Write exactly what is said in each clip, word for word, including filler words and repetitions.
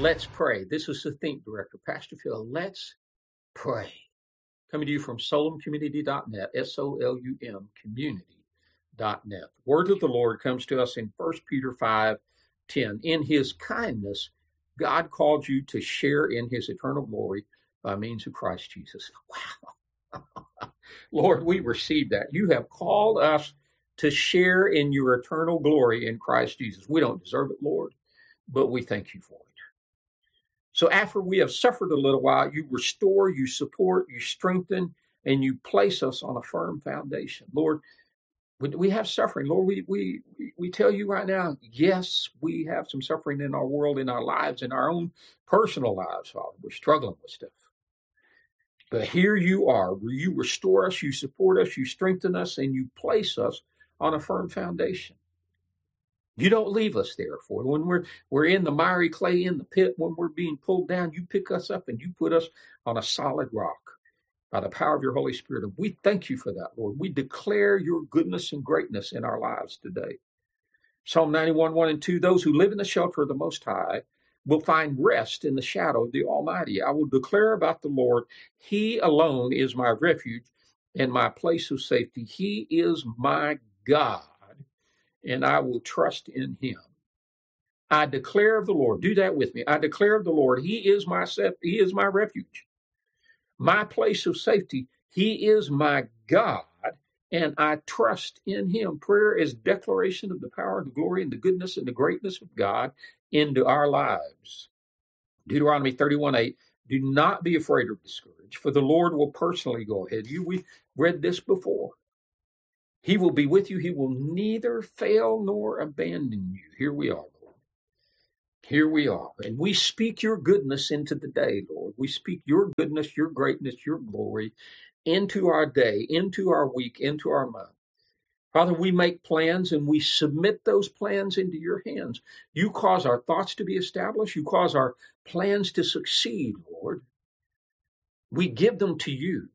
Let's pray. This is the Think Director, Pastor Phil. Let's pray. Coming to you from solum community dot net, S O L U M community dot net. The word of the Lord comes to us in First Peter five ten. In his kindness, God called you to share in his eternal glory by means of Christ Jesus. Wow. Lord, we receive that. You have called us to share in your eternal glory in Christ Jesus. We don't deserve it, Lord, but we thank you for it. So after we have suffered a little while, you restore, you support, you strengthen, and you place us on a firm foundation. Lord, we have suffering. Lord, we, we, we tell you right now, yes, we have some suffering in our world, in our lives, in our own personal lives, Father. We're struggling with stuff. But here you are, where you restore us, you support us, you strengthen us, and you place us on a firm foundation. You don't leave us there, for when we're we're in the miry clay, in the pit, when we're being pulled down, you pick us up and you put us on a solid rock by the power of your Holy Spirit. And we thank you for that, Lord. We declare your goodness and greatness in our lives today. Psalm ninety-one, one and two, those who live in the shelter of the Most High will find rest in the shadow of the Almighty. I will declare about the Lord, he alone is my refuge and my place of safety. He is my God, and I will trust in him. I declare of the Lord, do that with me. I declare of the Lord, he is my he is my refuge, my place of safety. He is my God, and I trust in him. Prayer is declaration of the power, the glory, and the goodness and the greatness of God into our lives. Deuteronomy thirty-one eight, do not be afraid or discouraged, for the Lord will personally go ahead of you. We read this before. He will be with you. He will neither fail nor abandon you. Here we are, Lord. Here we are. And we speak your goodness into the day, Lord. We speak your goodness, your greatness, your glory into our day, into our week, into our month. Father, we make plans and we submit those plans into your hands. You cause our thoughts to be established. You cause our plans to succeed, Lord. We give them to you.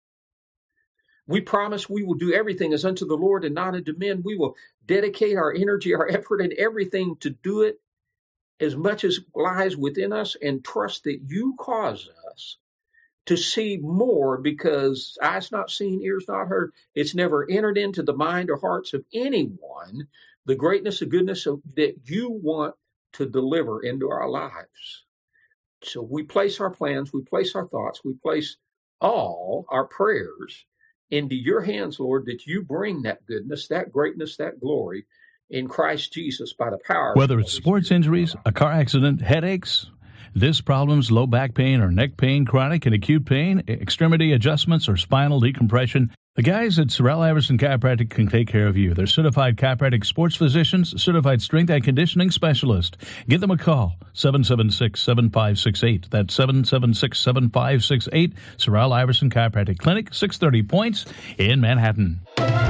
We promise we will do everything as unto the Lord and not unto men. We will dedicate our energy, our effort, and everything to do it as much as lies within us, and trust that you cause us to see more, because eyes not seen, ears not heard. It's never entered into the mind or hearts of anyone the greatness and goodness of, that you want to deliver into our lives. So we place our plans, we place our thoughts, we place all our prayers into your hands, Lord, that you bring that goodness, that greatness, that glory in Christ Jesus by the power. Whether it's sports injuries, a car accident, headaches, disc problems, low back pain or neck pain, chronic and acute pain, extremity adjustments, or spinal decompression, the guys at Sorrell Iverson Chiropractic can take care of you. They're certified chiropractic sports physicians, certified strength and conditioning specialist. Give them a call, seven seven six, seven five six eight. That's seven seven six, seven five six eight. Sorrell Iverson Chiropractic Clinic, six thirty Points in Manhattan.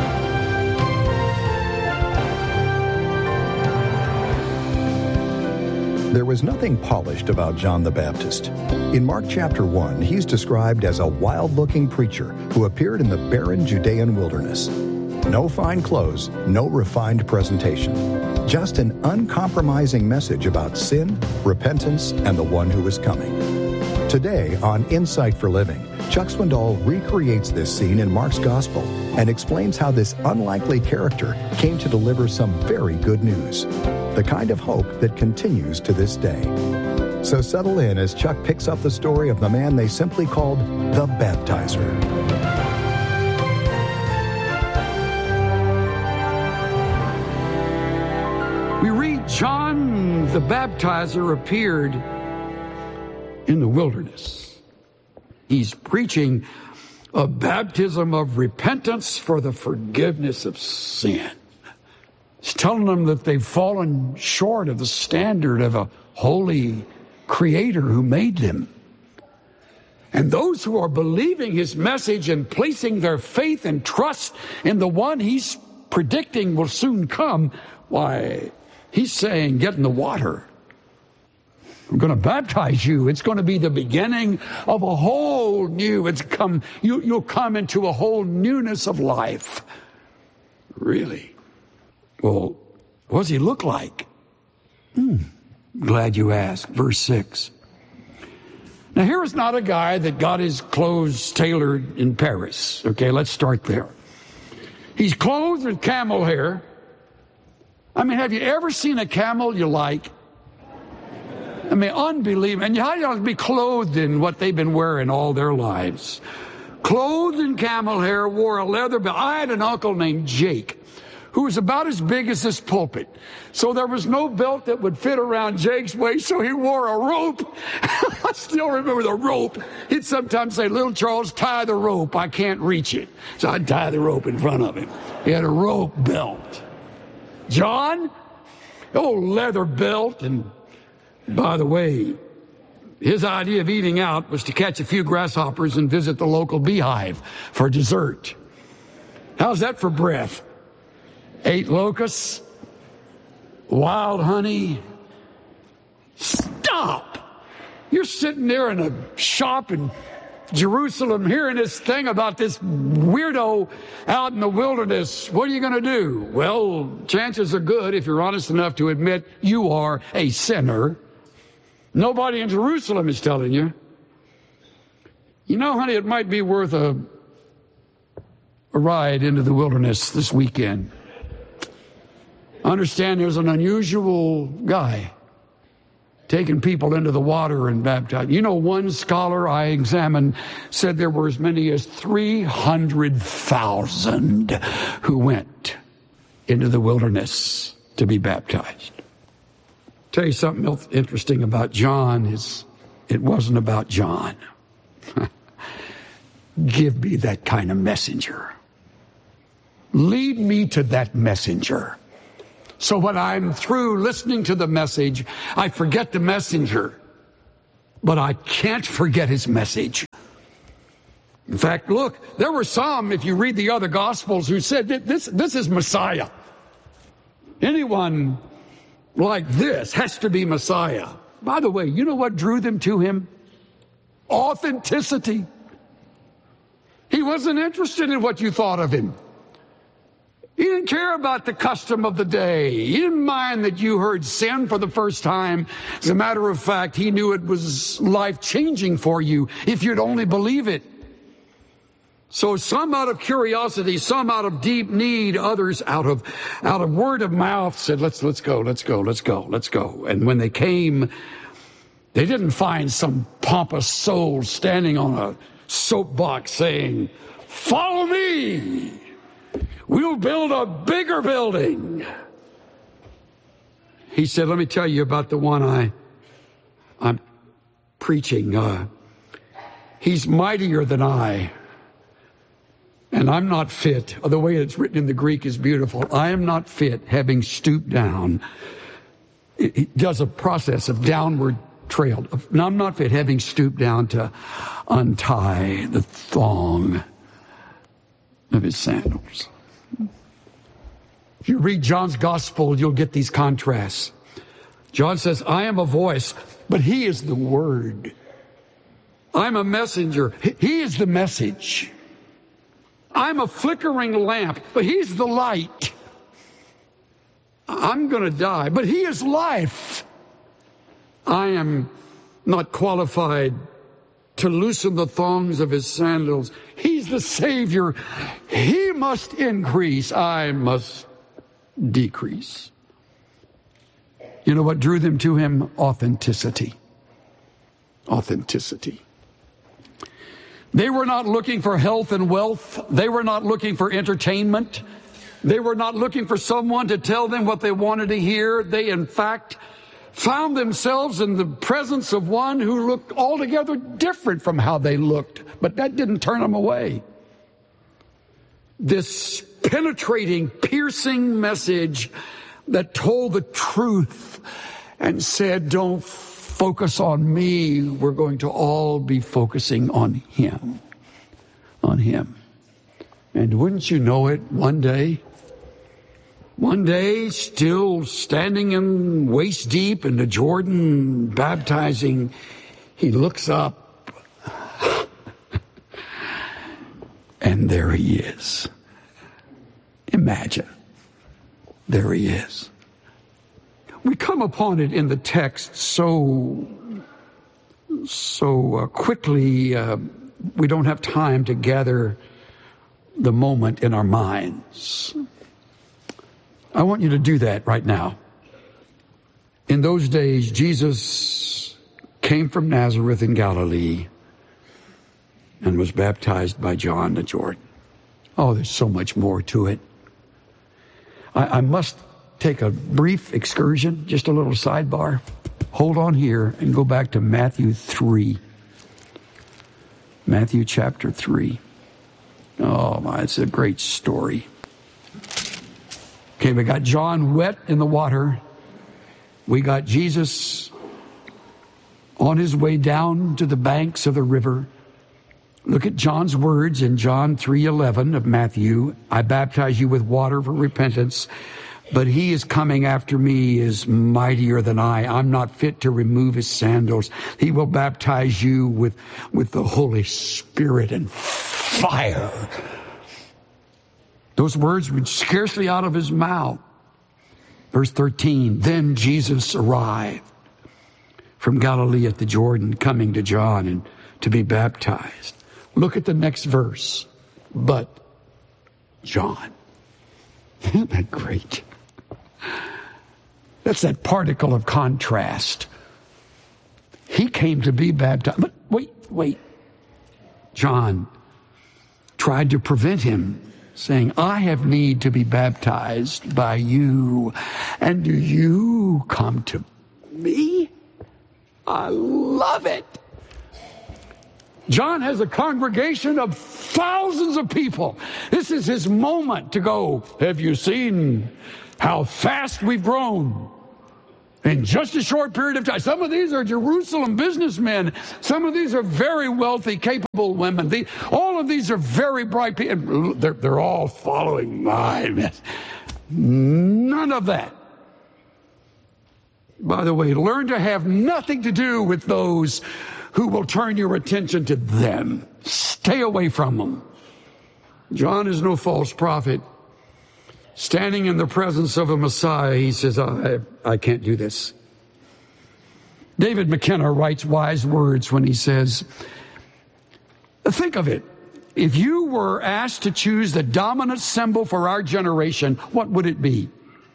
There was nothing polished about John the Baptist. In Mark chapter one, he's described as a wild-looking preacher who appeared in the barren Judean wilderness. No fine clothes, no refined presentation. Just an uncompromising message about sin, repentance, and the one who is coming. Today on Insight for Living, Chuck Swindoll recreates this scene in Mark's Gospel and explains how this unlikely character came to deliver some very good news. The kind of hope that continues to this day. So settle in as Chuck picks up the story of the man they simply called the Baptizer. We read John the Baptizer appeared in the wilderness. He's preaching a baptism of repentance for the forgiveness of sin. He's telling them that they've fallen short of the standard of a holy creator who made them. And those who are believing his message and placing their faith and trust in the one he's predicting will soon come, why, he's saying, get in the water. I'm going to baptize you. It's going to be the beginning of a whole new, it's come, you, you'll come into a whole newness of life. Really? Well, what does he look like? Hmm. Glad you asked. Verse six. Now, here is not a guy that got his clothes tailored in Paris. Okay, let's start there. He's clothed with camel hair. I mean, have you ever seen a camel you like? I mean, unbelievable. And how do you be clothed in what they've been wearing all their lives? Clothed in camel hair, wore a leather belt. I had an uncle named Jake, who was about as big as this pulpit. So there was no belt that would fit around Jake's waist, so he wore a rope. I still remember the rope. He'd sometimes say, "Little Charles, tie the rope. I can't reach it." So I'd tie the rope in front of him. He had a rope belt. John, oh, leather belt. And by the way, his idea of eating out was to catch a few grasshoppers and visit the local beehive for dessert. How's that for breath? Eight locusts, wild honey. Stop! You're sitting there in a shop in Jerusalem hearing this thing about this weirdo out in the wilderness. What are you going to do? Well, chances are good, if you're honest enough to admit you are a sinner. Nobody in Jerusalem is telling you. You know, honey, it might be worth a, a ride into the wilderness this weekend. Understand there's an unusual guy taking people into the water and baptizing. You know, one scholar I examined said there were as many as three hundred thousand who went into the wilderness to be baptized. Tell you something else interesting about John is it wasn't about John. Give me that kind of messenger. Lead me to that messenger. So when I'm through listening to the message, I forget the messenger, but I can't forget his message. In fact, look, there were some, if you read the other Gospels, who said that this, this is Messiah. Anyone like this has to be Messiah. By the way, you know what drew them to him? Authenticity. He wasn't interested in what you thought of him. He didn't care about the custom of the day. He didn't mind that you heard sin for the first time. As a matter of fact, he knew it was life-changing for you if you'd only believe it. So some out of curiosity, some out of deep need, others out of out of word of mouth said, let's let's go, let's go, let's go, let's go. And when they came, they didn't find some pompous soul standing on a soapbox saying, "Follow me. We'll build a bigger building." He said, let me tell you about the one I, I'm preaching. Uh, he's mightier than I, and I'm not fit. The way it's written in the Greek is beautiful. I am not fit, having stooped down. It, it does a process of downward trail. No, I'm not fit, having stooped down to untie the thong of his sandals. If you read John's gospel, you'll get these contrasts. John says, I am a voice, but he is the word. I'm a messenger. He is the message. I'm a flickering lamp, but he's the light. I'm going to die, but he is life. I am not qualified to loosen the thongs of his sandals. He's the Savior. He must increase. I must decrease. You know what drew them to him? Authenticity. Authenticity. They were not looking for health and wealth. They were not looking for entertainment. They were not looking for someone to tell them what they wanted to hear. They, in fact, found themselves in the presence of one who looked altogether different from how they looked. But that didn't turn them away. This penetrating, piercing message that told the truth and said, don't focus on me. We're going to all be focusing on him. On him. And wouldn't you know it, one day, one day, still standing in waist deep in the Jordan, baptizing, he looks up, and there he is. Imagine. There he is. we come upon it in the text so, so uh, quickly, uh, we don't have time to gather the moment in our minds. I want you to do that right now. In those days, Jesus came from Nazareth in Galilee and was baptized by John the Jordan. Oh, there's so much more to it. I, I must take a brief excursion, just a little sidebar. Hold on here and go back to Matthew three. Matthew chapter three. Oh, my, it's a great story. Okay, we got John wet in the water. We got Jesus on his way down to the banks of the river. Look at John's words in John three eleven of Matthew. I baptize you with water for repentance, but he is coming after me is mightier than I. I'm not fit to remove his sandals. He will baptize you with, with the Holy Spirit and fire. Those words were scarcely out of his mouth. Verse thirteen, then Jesus arrived from Galilee at the Jordan, coming to John and to be baptized. Look at the next verse. But John. Isn't that great? That's that particle of contrast. He came to be baptized. But wait, wait. John tried to prevent him, saying, I have need to be baptized by you, and do you come to me? I love it. John has a congregation of thousands of people. This is his moment to go, have you seen how fast we've grown in just a short period of time? Some of these are Jerusalem businessmen. Some of these are very wealthy, capable women. The, all of these are very bright people. They're, they're all following my message. None of that. By the way, learn to have nothing to do with those who will turn your attention to them. Stay away from them. John is no false prophet. Standing in the presence of a Messiah, he says, I, I can't do this. David McKenna writes wise words when he says, think of it. If you were asked to choose the dominant symbol for our generation, what would it be?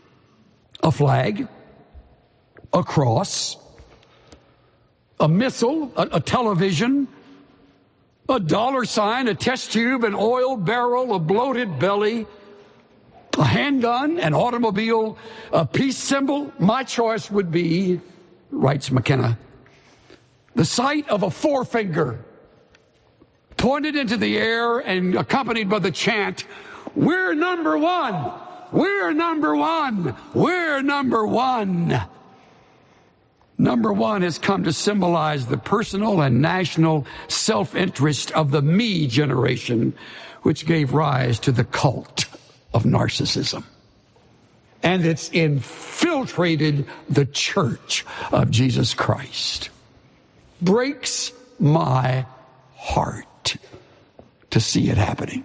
A flag? A cross? A missile? A, a television? A dollar sign? A test tube? An oil barrel? A bloated belly? A handgun? An automobile? A peace symbol? My choice would be, writes McKenna, the sight of a forefinger pointed into the air and accompanied by the chant, we're number one, we're number one, we're number one. Number one has come to symbolize the personal and national self-interest of the me generation, which gave rise to the cult of narcissism. And it's infiltrated the church of Jesus Christ. Breaks my heart to see it happening.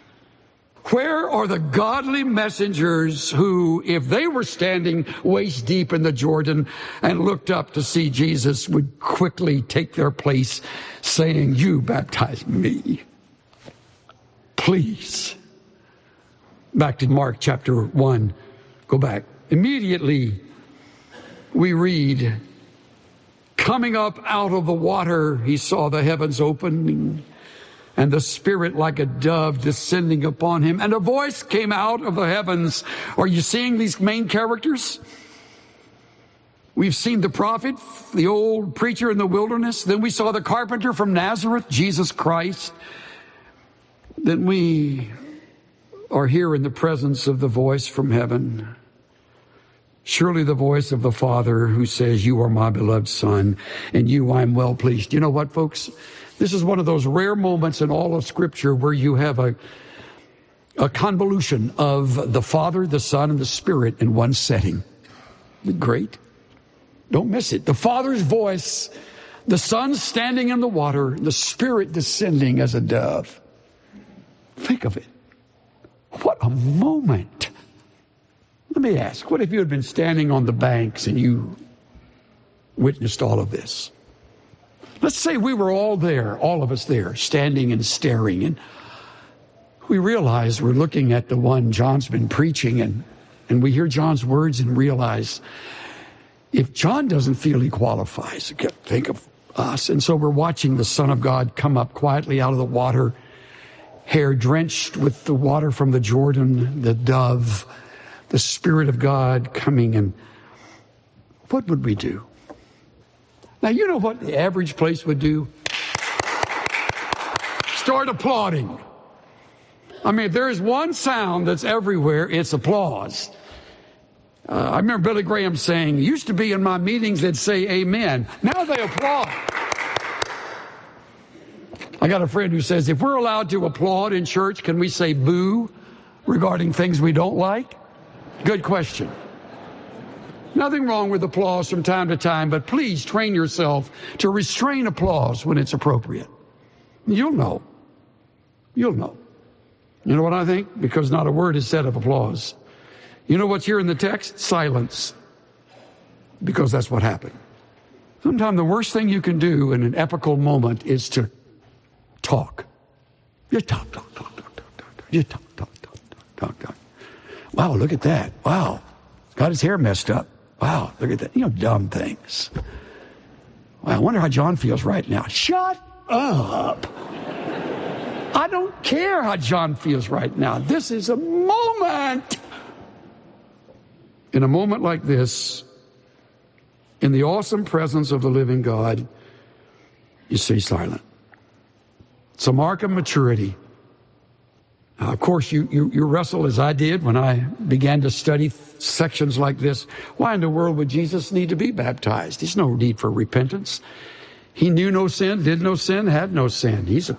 Where are the godly messengers who, if they were standing waist deep in the Jordan and looked up to see Jesus, would quickly take their place saying, you baptize me, please. Back to Mark chapter one. Go back. Immediately we read, coming up out of the water, he saw the heavens opening and the Spirit like a dove descending upon him. And a voice came out of the heavens. Are you seeing these main characters? We've seen the prophet, the old preacher in the wilderness. Then we saw the carpenter from Nazareth, Jesus Christ. Then we are here in the presence of the voice from heaven. Surely the voice of the Father who says, you are my beloved Son, and you I am well pleased. You know what, folks? This is one of those rare moments in all of Scripture where you have a, a convolution of the Father, the Son, and the Spirit in one setting. Isn't it great? Don't miss it. The Father's voice, the Son standing in the water, the Spirit descending as a dove. Think of it. What a moment. Let me ask, what if you had been standing on the banks and you witnessed all of this? Let's say we were all there, all of us there, standing and staring, and we realize we're looking at the one John's been preaching, and, and we hear John's words and realize if John doesn't feel he qualifies, think of us. And so we're watching the Son of God come up quietly out of the water, hair drenched with the water from the Jordan, the dove, the Spirit of God coming, and what would we do? Now, you know what the average place would do? Start applauding. I mean, if there's one sound that's everywhere, it's applause. Uh, I remember Billy Graham saying, used to be in my meetings, they'd say amen. Now they applaud. I got a friend who says, if we're allowed to applaud in church, can we say boo regarding things we don't like? Good question. Nothing wrong with applause from time to time, but please train yourself to restrain applause when it's appropriate. You'll know. You'll know. You know what I think? Because not a word is said of applause. You know what's here in the text? Silence. Because that's what happened. Sometimes the worst thing you can do in an epical moment is to talk. You talk, talk, talk, talk, talk, talk. You talk, talk, talk, talk, talk, talk. Wow, look at that. Wow. Got his hair messed up. Wow, look at that. You know, dumb things. Wow, I wonder how John feels right now. Shut up. I don't care how John feels right now. This is a moment. In a moment like this, in the awesome presence of the living God, you stay silent. It's a mark of maturity. Now, of course, you, you, you wrestle as I did when I began to study sections like this. Why in the world would Jesus need to be baptized? There's no need for repentance. He knew no sin, did no sin, had no sin. He's a